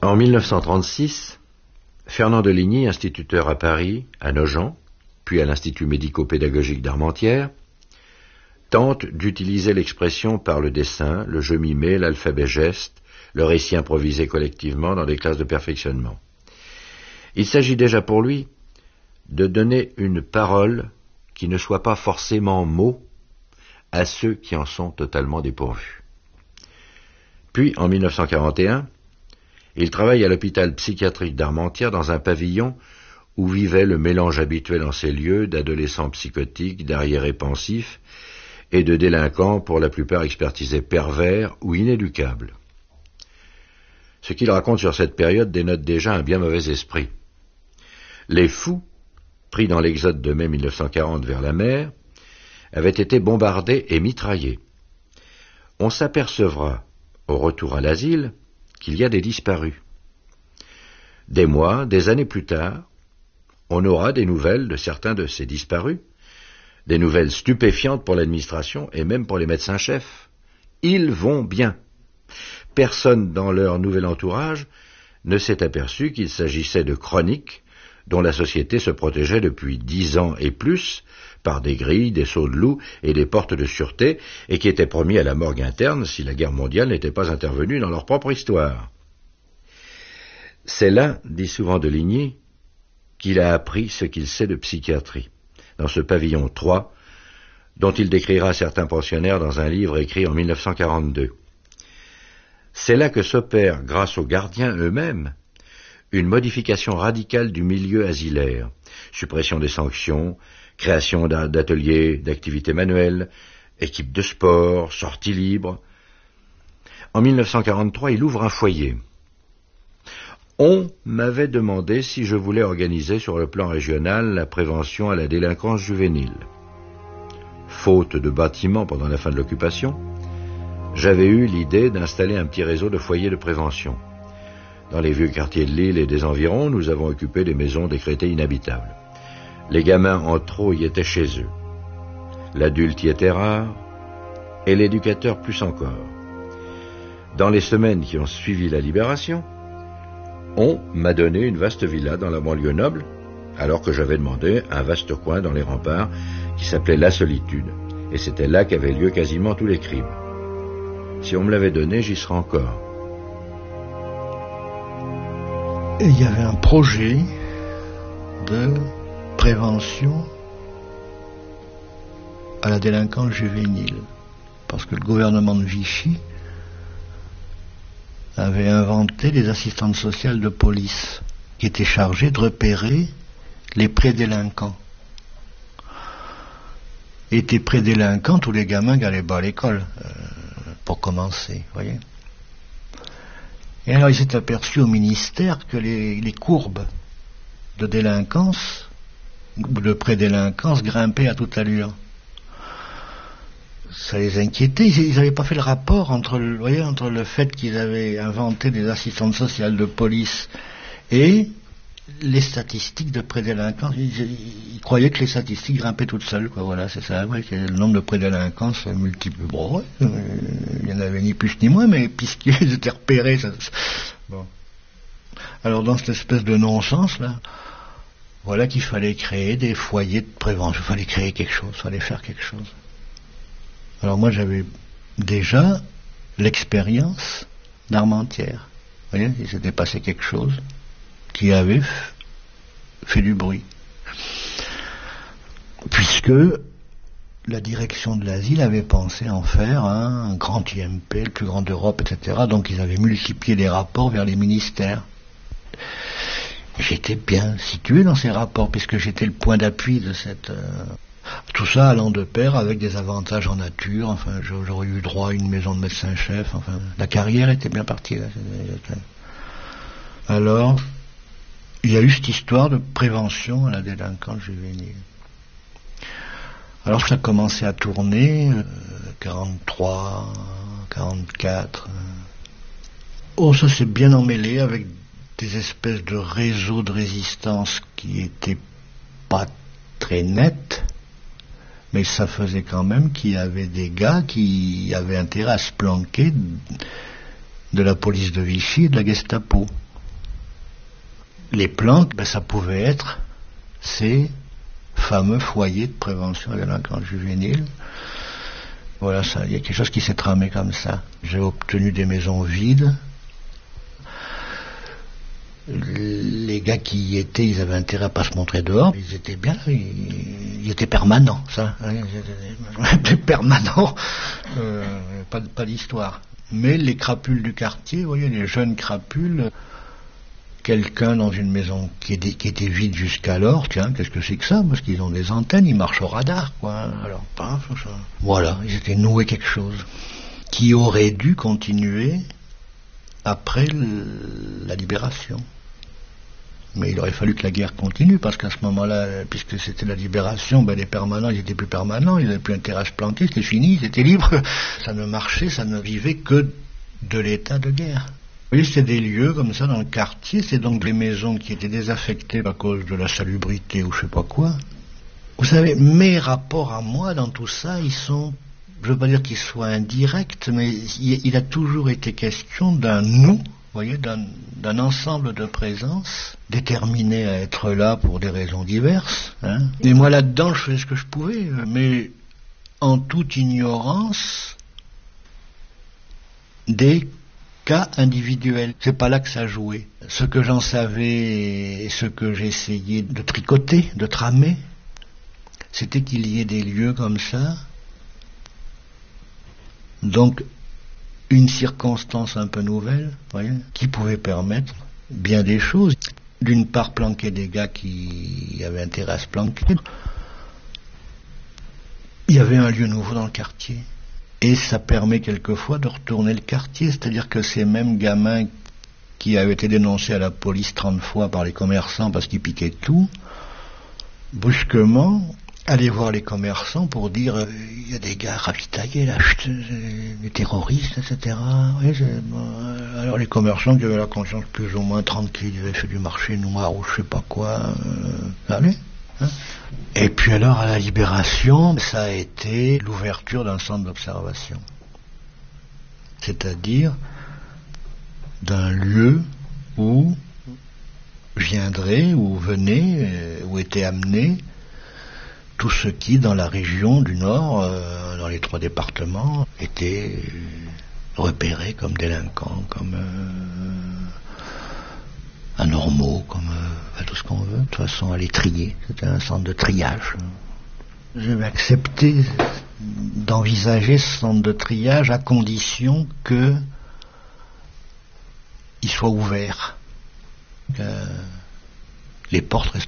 En 1936, Fernand de Ligny, instituteur à Paris, à Nogent, puis à l'Institut médico-pédagogique d'Armentières, tente d'utiliser l'expression par le dessin, le jeu mimé, l'alphabet geste, le récit improvisé collectivement dans des classes de perfectionnement. Il s'agit déjà pour lui de donner une parole qui ne soit pas forcément mot à ceux qui en sont totalement dépourvus. Puis, en 1941, il travaille à l'hôpital psychiatrique d'Armentières dans un pavillon où vivait le mélange habituel en ces lieux d'adolescents psychotiques, d'arriérés pensifs et de délinquants pour la plupart expertisés pervers ou inéducables. Ce qu'il raconte sur cette période dénote déjà un bien mauvais esprit. Les fous, pris dans l'exode de mai 1940 vers la mer, avaient été bombardés et mitraillés. On s'apercevra, au retour à l'asile, qu'il y a des disparus. Des mois, des années plus tard, on aura des nouvelles de certains de ces disparus, des nouvelles stupéfiantes pour l'administration et même pour les médecins-chefs. Ils vont bien. Personne dans leur nouvel entourage ne s'est aperçu qu'il s'agissait de chroniques dont la société se protégeait depuis 10 ans et plus par des grilles, des sauts de loup et des portes de sûreté, et qui étaient promis à la morgue interne si la guerre mondiale n'était pas intervenue dans leur propre histoire. C'est là, dit souvent de Ligny, qu'il a appris ce qu'il sait de psychiatrie, dans ce pavillon 3, dont il décrira certains pensionnaires dans un livre écrit en 1942. C'est là que s'opère, grâce aux gardiens eux-mêmes, une modification radicale du milieu asilaire, suppression des sanctions, création d'ateliers, d'activités manuelles, équipes de sport, sorties libres. En 1943, il ouvre un foyer. On m'avait demandé si je voulais organiser sur le plan régional la prévention à la délinquance juvénile. Faute de bâtiments pendant la fin de l'occupation, j'avais eu l'idée d'installer un petit réseau de foyers de prévention. Dans les vieux quartiers de l'île et des environs, nous avons occupé des maisons décrétées inhabitables. Les gamins en trop y étaient chez eux. L'adulte y était rare, et l'éducateur plus encore. Dans les semaines qui ont suivi la libération, on m'a donné une vaste villa dans la banlieue noble, alors que j'avais demandé un vaste coin dans les remparts qui s'appelait La Solitude, et c'était là qu'avaient lieu quasiment tous les crimes. Si on me l'avait donné, j'y serais encore. Et il y avait un projet de prévention à la délinquance juvénile, parce que le gouvernement de Vichy avait inventé des assistantes sociales de police qui étaient chargées de repérer les prédélinquants. Étaient prédélinquants tous les gamins qui allaient pas à l'école, pour commencer, voyez. Et alors il s'est aperçu au ministère que les courbes de délinquance, de prédélinquance, grimpaient à toute allure. Ça les inquiétait, ils n'avaient pas fait le rapport entre le fait qu'ils avaient inventé des assistantes sociales de police et les statistiques de prédélinquance. Ils croyaient que les statistiques grimpaient toutes seules, quoi. Voilà, c'est ça, ouais, que le nombre de prédélinquants se multiplie. Bon, ouais, il n'y en avait ni plus ni moins, mais puisqu'ils étaient repérés, ça... Bon. Alors dans cette espèce de non-sens là, voilà qu'il fallait créer des foyers de prévention, il fallait créer quelque chose, il fallait faire quelque chose. Alors moi j'avais déjà l'expérience d'Armentières. Vous voyez, il s'était passé quelque chose qui avait fait du bruit. Puisque la direction de l'asile avait pensé en faire un grand IMP, le plus grand d'Europe, etc. Donc ils avaient multiplié les rapports vers les ministères. J'étais bien situé dans ces rapports, puisque j'étais le point d'appui de cette... tout ça allant de pair avec des avantages en nature, enfin j'aurais eu droit à une maison de médecin-chef, enfin la carrière était bien partie. Là. Alors, il y a eu cette histoire de prévention à la délinquance juvénile. Alors ça a commencé à tourner, 43, 44. Oh, ça s'est bien emmêlé avec des espèces de réseaux de résistance qui étaient pas très nets, mais ça faisait quand même qu'il y avait des gars qui avaient intérêt à se planquer de la police de Vichy et de la Gestapo. les planques, ça pouvait être ces fameux foyers de prévention de la délinquance juvénile. Voilà, il y a quelque chose qui s'est tramé comme ça. J'ai obtenu des maisons vides. Les gars qui y étaient, ils avaient intérêt à pas se montrer dehors. Ils étaient bien là, ils étaient permanents, ça. Ils étaient permanents, pas d'histoire. Mais les crapules du quartier, vous voyez, les jeunes crapules, quelqu'un dans une maison qui était vide jusqu'alors, tiens, qu'est-ce que c'est que ça? Parce qu'ils ont des antennes, ils marchent au radar, quoi. Alors, paf, ça. Voilà, ils étaient noués quelque chose qui aurait dû continuer après la libération. Mais il aurait fallu que la guerre continue, parce qu'à ce moment-là, puisque c'était la libération, les permanents, ils n'étaient plus permanents, ils n'avaient plus intérêt à se planter, c'était fini, ils étaient libres. Ça ne marchait, ça ne vivait que de l'état de guerre. Vous voyez, c'est des lieux comme ça dans le quartier, c'est donc des maisons qui étaient désaffectées à cause de la salubrité ou je sais pas quoi. Vous savez, mes rapports à moi dans tout ça, ils sont, je veux pas dire qu'ils soient indirects, mais il a toujours été question d'un nous, vous voyez, d'un ensemble de présences déterminées à être là pour des raisons diverses. Hein. Et moi là-dedans, je faisais ce que je pouvais, mais en toute ignorance des cas individuels. C'est pas là que ça jouait. Ce que j'en savais et ce que j'essayais de tricoter, de tramer, c'était qu'il y ait des lieux comme ça. Donc, une circonstance un peu nouvelle, voyez, qui pouvait permettre bien des choses. D'une part, planquer des gars qui avaient intérêt à se planquer. Il y avait un lieu nouveau dans le quartier. Et ça permet quelquefois de retourner le quartier. C'est-à-dire que ces mêmes gamins qui avaient été dénoncés à la police 30 fois par les commerçants parce qu'ils piquaient tout, brusquement, aller voir les commerçants pour dire il y a des gars ravitaillés là, des terroristes, etc. Oui, alors les commerçants qui avaient la conscience plus ou moins tranquille, ils avaient fait du marché noir ou je sais pas quoi, allez. Hein. Et puis alors à la libération, ça a été l'ouverture d'un centre d'observation. C'est-à-dire d'un lieu où viendraient, où venaient, où étaient amenés tous ceux qui, dans la région du Nord, dans les 3 départements, étaient repérés comme délinquants, comme anormaux, comme tout ce qu'on veut. De toute façon, à les trier. C'était un centre de triage. J'avais accepté d'envisager ce centre de triage à condition qu'il soit ouvert. Que les portes restent